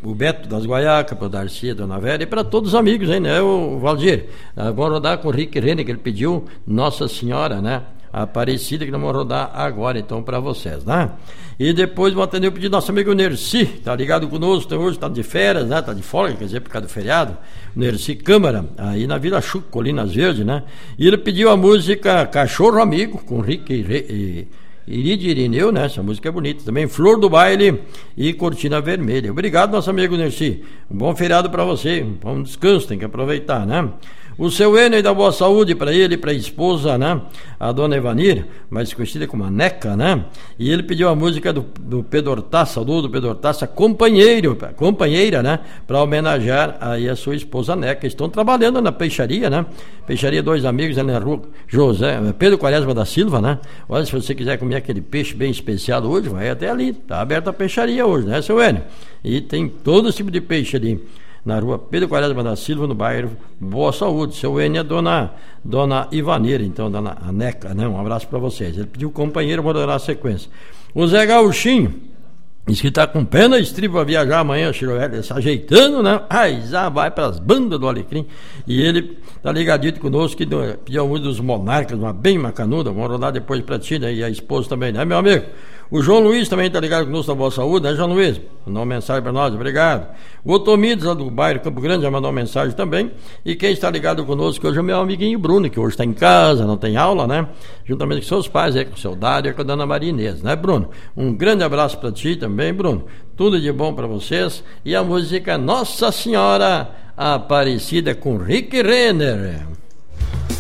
o Beto das Guaiacas, para o Darcy, a Dona Vera, e para todos os amigos aí, né, o Valdir. Vamos rodar com o Rick Renner, que ele pediu Nossa Senhora, né? Aparecida, que nós vamos rodar agora, então, para vocês, né? E depois vou atender o pedido do nosso amigo Nerci, tá ligado conosco, então hoje tá de férias, né? Tá de folga, quer dizer, por causa do feriado. Nerci Câmara, aí na Vila Chuco, Colinas Verdes, né? E ele pediu a música Cachorro Amigo, com Rick e Iride Irineu, né? Essa música é bonita também. Flor do Baile e Cortina Vermelha. Obrigado, nosso amigo Nerci. Um bom feriado para você, um bom descanso, tem que aproveitar, né? O seu Enio dá boa saúde para ele e para a esposa, né? A dona Evanir, mais conhecida como a Neca, né? E ele pediu a música do Pedro Hortaça, do Pedro Hortaça, companheira, né? Para homenagear aí a sua esposa Neca. Estão trabalhando na peixaria, né? Peixaria Dois Amigos, ali na rua Pedro Quaresma da Silva, né? Olha, se você quiser comer aquele peixe bem especial hoje, vai até ali. Tá aberta a peixaria hoje, né, seu Enio? E tem todo esse tipo de peixe ali. Na rua Pedro Quaresma da Silva, no bairro Boa Saúde. Seu Enio é dona Ivaneira, então, dona Neca, né? Um abraço para vocês. Ele pediu companheiro, vou dar a sequência. O Zé Gauchinho diz que tá com pena estribo para viajar amanhã, Chiroé, se ajeitando, né? Aí já vai para as bandas do Alecrim. E ele tá ligadito conosco, que pediu um dos Monarcas, uma bem macanuda. Vamos rodar depois para ti, né? E a esposa também, né, meu amigo? O João Luiz também está ligado conosco na Boa Saúde, né, João Luiz? Mandou uma mensagem para nós, obrigado. O Otomides, lá do bairro Campo Grande, já mandou uma mensagem também. E quem está ligado conosco hoje é o meu amiguinho Bruno, que hoje está em casa, não tem aula, né? Juntamente com seus pais, com o seu Dário e com a dona Maria Inês, né, Bruno? Um grande abraço para ti também, Bruno. Tudo de bom para vocês. E a música Nossa Senhora Aparecida com Rick Renner.